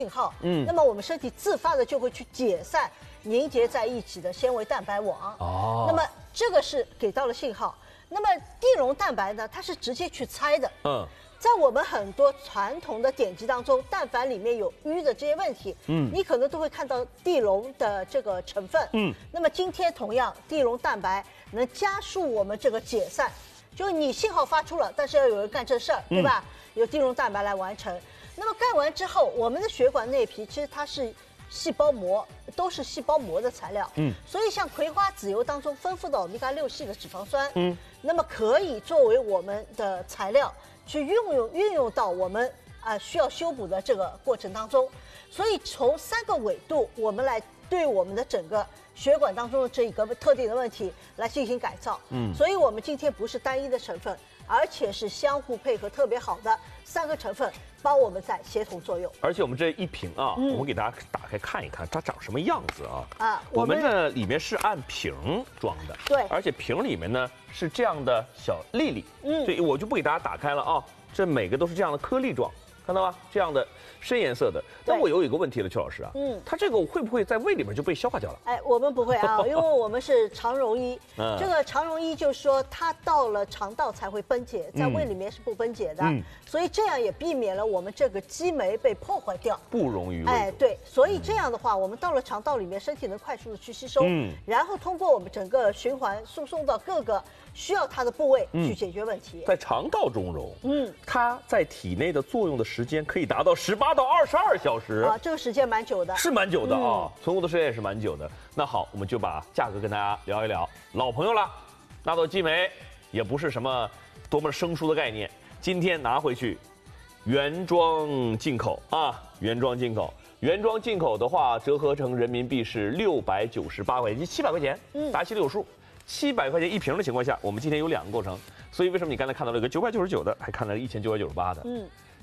信号，那么我们身体自发的就会去解散凝结在一起的纤维蛋白网。那么这个是给到了信号。那么地龙蛋白呢，它是直接去猜的。在我们很多传统的典籍当中，但凡里面有瘀的这些问题，你可能都会看到地龙的这个成分。那么今天同样，地龙蛋白能加速我们这个解散，就是你信号发出了，但是要有人干这事儿，对吧？由地龙蛋白来完成。那么干完之后，我们的血管内皮其实它是细胞膜，都是细胞膜的材料。所以像葵花籽油当中丰富的欧米伽6系的脂肪酸，那么可以作为我们的材料。去运用到我们需要修补的这个过程当中，所以从3个维度，我们来对我们的整个血管当中的这一个特定的问题来进行改造。所以我们今天不是单一的成分，而且是相互配合特别好的3个成分帮我们在协同作用。 而且我们这一瓶啊，我们给大家打开看一看，它长什么样子啊？我们这里面是按瓶装的， 对， 而且瓶里面呢是这样的小粒粒，所以我就不给大家打开了啊。这每个都是这样的颗粒状，看到吗？这样的深颜色的。但我有一个问题了，邱老师啊，它这个会不会在胃里面就被消化掉了？ 哎，我们不会啊，因为我们是肠溶衣。这个肠溶衣就是说，它到了肠道才会分解，在胃里面是不分解的，所以这样也避免了我们这个激酶被破坏掉， 不溶于胃。 哎，对，所以这样的话，我们到了肠道里面，身体能快速的去吸收，然后通过我们整个循环输送到各个需要它的部位去解决问题。 在肠道中溶，它在体内的作用的时间可以达到18到22小时啊，这个时间蛮久的， 是蛮久的啊，存活的时间也是蛮久的。那好，我们就把价格跟大家聊一聊，老朋友了，纳豆激酶也不是什么多么生疏的概念，今天拿回去，原装进口啊，原装进口。原装进口的话，折合成人民币是698块钱，700块钱，大家心里有数。700块钱一瓶的情况下，我们今天有2个构成，所以为什么你刚才看到了一个999的，还看到了1998的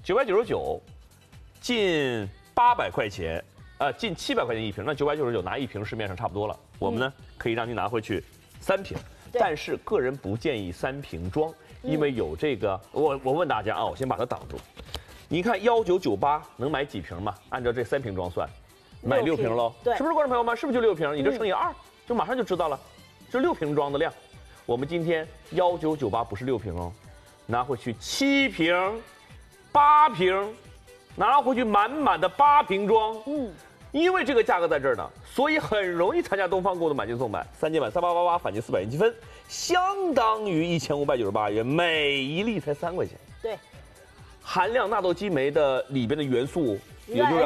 ，999近800块钱，近700块钱一瓶，那999拿一瓶市面上差不多了。我们呢可以让您拿回去3瓶，但是个人不建议3瓶装，因为有这个，我问大家啊，我先把它挡住。你看1998能买几瓶嘛？按照这3瓶装算，买6瓶喽， 对， 是不是观众朋友们？是不是就6瓶？你这乘以2，就马上就知道了。这6瓶装的量，我们今天1998不是6瓶哦，拿回去7瓶、8瓶，拿回去满满的8瓶装。因为这个价格在这儿呢，所以很容易参加东方购的买进送买，3件买3888返金400元积分，相当于1598元，每一粒才3块钱。 对， 含量纳豆激酶的里边的元素，也就是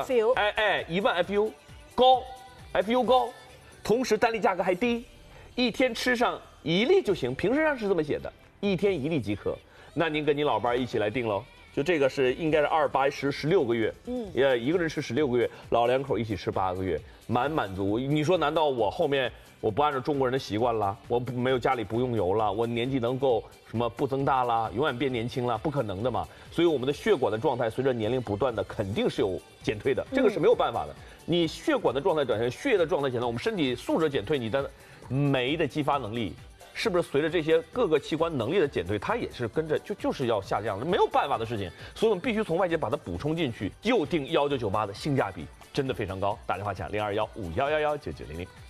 1万 FU 高 ，FU 高，同时单粒价格还低。一天吃上1粒就行，瓶身上是这么写的，1天1粒即可。那您跟您老伴一起来定喽，就这个是应该是2816个月，一个人吃16个月，老2口一起吃8个月，满足。你说难道我后面我不按照中国人的习惯了，我没有家里不用油了，我年纪能够什么不增大啦，永远变年轻了，不可能的嘛。所以我们的血管的状态随着年龄不断的肯定是有减退的，这个是没有办法的。你血管的状态转向，血液的状态减退，我们身体素质减退，你的酶的激发能力是不是随着这些各个器官能力的减退，它也是跟着就是要下降的，没有办法的事情。所以我们必须从外界把它补充进去，就定1998的性价比真的非常高。打电话抢021511199900。